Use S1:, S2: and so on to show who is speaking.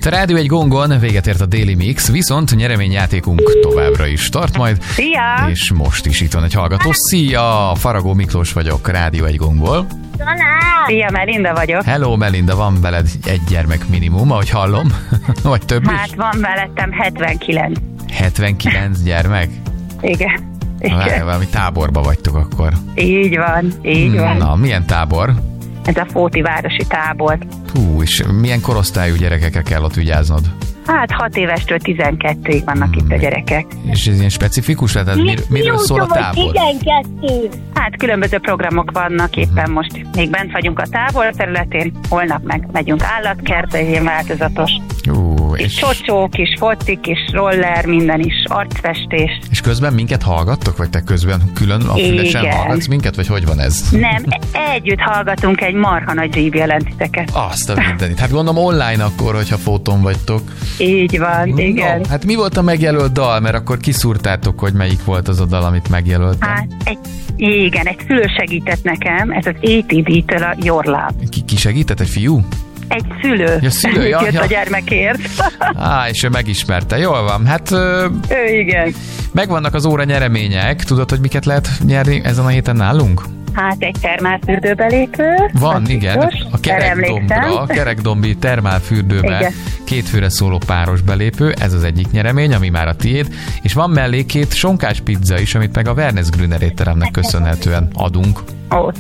S1: Itt a Rádió egy gongon véget ért a Daily Mix, viszont nyereményjátékunk továbbra is tart majd.
S2: Szia!
S1: És most is itt van egy hallgató. Szia! Faragó Miklós vagyok, Rádió egy gongból.
S2: Szia, Melinda vagyok.
S1: Hello Melinda, van veled egy gyermek minimum, ahogy hallom? Vagy több
S2: Hát
S1: is?
S2: van mellettem 79.
S1: 79 gyermek?
S2: Igen.
S1: Valami táborba vagytok akkor.
S2: Így van, így van.
S1: Na, milyen tábor?
S2: Ez a Fóti városi tábor.
S1: Hú, és milyen korosztályú gyerekekre kell ott vigyáznod?
S2: Hát 6 évestől 12-ig vannak itt a gyerekek.
S1: És ez ilyen specifikus, tehát miről szól a tábor?
S3: 12.
S2: Hát különböző programok vannak, éppen most még bent vagyunk a tábor területén, holnap meg megyünk állatkertbe, ilyen változatos.
S1: És
S2: Csocsó, kis foci, kis roller, minden is, arcfestés.
S1: És közben minket hallgattok, vagy te közben külön a fülesen
S2: Igen.
S1: hallgatsz minket, vagy hogy van ez?
S2: Nem, együtt hallgatunk egy marha nagy zsíbjelentiteket.
S1: Azt a mindenit. Hát gondolom online akkor, hogyha fotón vagytok.
S2: Így van, igen.
S1: No, hát mi volt a megjelölt dal? Mert akkor kiszúrtátok, hogy melyik volt az a dal, amit megjelöltem.
S2: Hát egy szülő segített nekem, ez az ATD-től a Your Love.
S1: Ki segített? Egy fiú?
S2: Egy szülő.
S1: Ja, szülő, ja,
S2: jött
S1: ja.
S2: a gyermekért.
S1: És ő megismerte. Jól van. Hát
S2: Igen.
S1: megvannak az óra nyeremények. Tudod, hogy miket lehet nyerni ezen a héten nálunk?
S2: Hát egy termálfürdőbelépő.
S1: Van, igen.
S2: Biztos,
S1: A kerekdombra, a kerekdombi termálfürdőbe
S2: Igen.
S1: 2 főre szóló páros belépő, ez az egyik nyeremény, ami már a tiéd, és van mellé 2 sonkás pizza is, amit meg a Wernes Grüner étteremnek köszönhetően adunk.
S2: Ó,